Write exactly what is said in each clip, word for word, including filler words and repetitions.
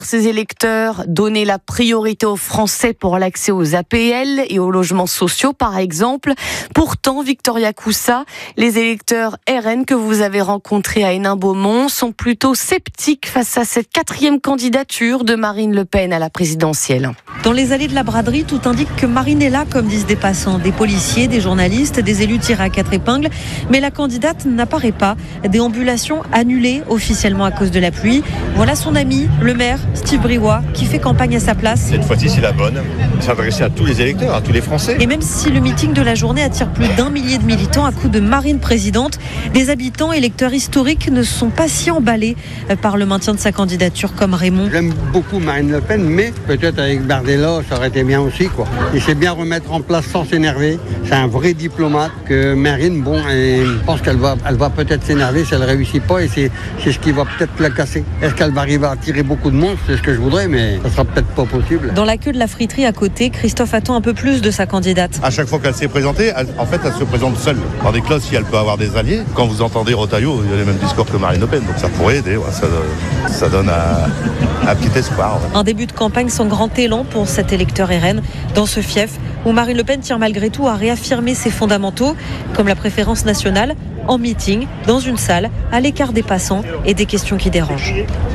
Ses électeurs, donner la priorité aux Français pour l'accès aux A P L et aux logements sociaux, par exemple. Pourtant, Victoria Coussa, les électeurs R N que vous avez rencontrés à Hénin-Beaumont sont plutôt sceptiques face à cette quatrième candidature de Marine Le Pen à la présidentielle. Dans les allées de la braderie, tout indique que Marine est là, comme disent des passants, des policiers, des journalistes, des élus tirés à quatre épingles. Mais la candidate n'apparaît pas. Déambulation annulée officiellement à cause de la pluie. Voilà son ami, le maire, Steve Briouat, qui fait campagne à sa place. Cette fois-ci, c'est la bonne. S'adresser à tous les électeurs, à tous les Français. Et même si le meeting de la journée attire plus d'un millier de militants à coup de Marine présidente, des habitants électeurs historiques ne sont pas si emballés par le maintien de sa candidature comme Raymond. J'aime beaucoup Marine Le Pen, mais peut-être avec Bardella, ça aurait été bien aussi, quoi. Il sait bien remettre en place sans s'énerver. C'est un vrai diplomate que Marine, bon, et je pense qu'elle va, elle va peut-être s'énerver si elle ne réussit pas, et c'est, c'est ce qui va peut-être la casser. Est-ce qu'elle va arriver à attirer beaucoup de monde? C'est ce que je voudrais, mais ça sera peut-être pas possible. Dans la queue de la friterie à côté, Christophe attend un peu plus de sa candidate. À chaque fois qu'elle s'est présentée, elle, en fait, elle se présente seule. Dans des classes, si elle peut avoir des alliés. Quand vous entendez Rotaillot, il y a les mêmes discours que Marine Le Pen, donc ça pourrait aider. Ouais, ça, ça donne un, un petit espoir. Ouais. Un début de campagne sans grand élan pour cet électeur R N dans ce fief où Marine Le Pen tire malgré tout à réaffirmer ses fondamentaux, comme la préférence nationale, en meeting, dans une salle, à l'écart des passants et des questions qui dérangent.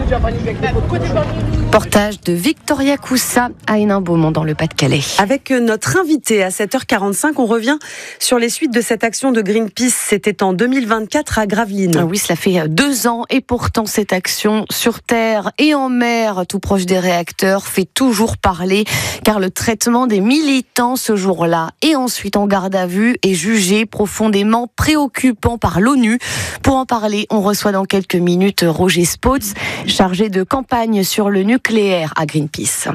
Portage de Victoria Coussa à Hénin-Beaumont dans le Pas-de-Calais. Avec notre invité à sept heures quarante-cinq, on revient sur les suites de cette action de Greenpeace. C'était en deux mille vingt-quatre à Gravelines. Oui, cela fait deux ans et pourtant cette action sur terre et en mer, tout proche des réacteurs, fait toujours parler car le traitement des militants ce jour-là et ensuite en garde à vue est jugé profondément préoccupant par l'ONU. Pour en parler, on reçoit dans quelques minutes Roger Spotz, chargé de campagne sur le nucléaire à Greenpeace.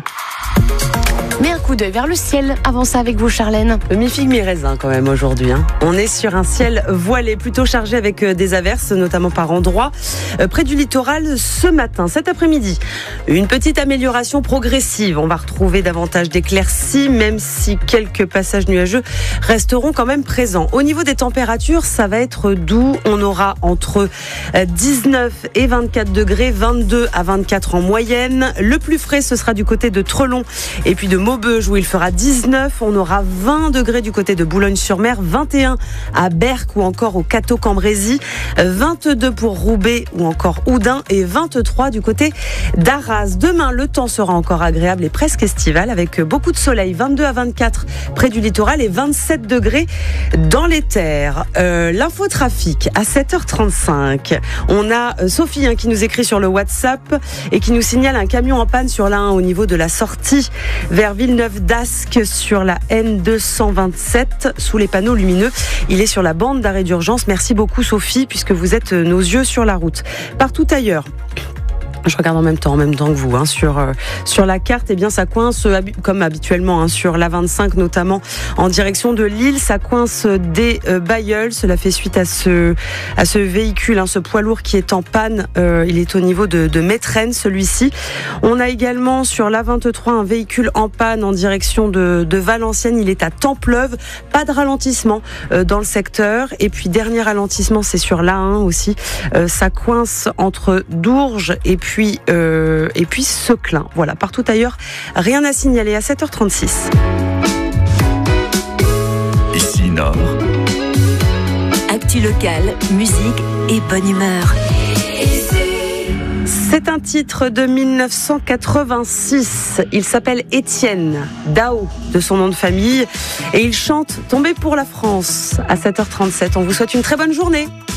Mais un coup d'œil vers le ciel, avant ça avec vous Charlène. Mi-figue, mi-raisin quand même aujourd'hui. Hein. On est sur un ciel voilé, plutôt chargé avec des averses, notamment par endroits, euh, près du littoral ce matin. Cet après-midi, une petite amélioration progressive. On va retrouver davantage d'éclaircies, même si quelques passages nuageux resteront quand même présents. Au niveau des températures, ça va être doux. On aura entre dix-neuf et vingt-quatre degrés, vingt-deux à vingt-quatre en moyenne. Le plus frais, ce sera du côté de Trelon et puis de Maubeuge où il fera dix-neuf, on aura vingt degrés du côté de Boulogne-sur-Mer, vingt et un à Berck ou encore au Cateau-Cambrésis, vingt-deux pour Roubaix ou encore Oudin et vingt-trois du côté d'Arras. Demain, le temps sera encore agréable et presque estival avec beaucoup de soleil, vingt-deux à vingt-quatre près du littoral et vingt-sept degrés dans les terres. Euh, l'infotrafic à sept heures trente-cinq. On a Sophie hein, qui nous écrit sur le WhatsApp et qui nous signale un camion en panne sur l'A un au niveau de la sortie vers Villeneuve-d'Ascq sur la N deux cent vingt-sept sous les panneaux lumineux. Il est sur la bande d'arrêt d'urgence. Merci beaucoup Sophie puisque vous êtes nos yeux sur la route. Partout ailleurs, je regarde en même temps, en même temps que vous, hein, sur euh, sur la carte, eh bien ça coince euh, comme habituellement hein, sur l'A vingt-cinq notamment en direction de Lille, ça coince des euh, Bailleuls. Cela fait suite à ce à ce véhicule, hein, ce poids lourd qui est en panne. Euh, il est au niveau de, de Métrennes, celui-ci. On a également sur l'A vingt-trois un véhicule en panne en direction de de Valenciennes. Il est à Templeuve. Pas de ralentissement euh, dans le secteur. Et puis dernier ralentissement, c'est sur l'A un aussi. Euh, ça coince entre Dourges et puis Puis, euh, et puis Seclin. Voilà, partout ailleurs, rien à signaler à sept heures trente-six. Ici Nord. Actu locale, musique et bonne humeur. C'est un titre de dix-neuf cent quatre-vingt-six. Il s'appelle Étienne Dao, de son nom de famille. Et il chante « Tomber pour la France » à sept heures trente-sept. On vous souhaite une très bonne journée.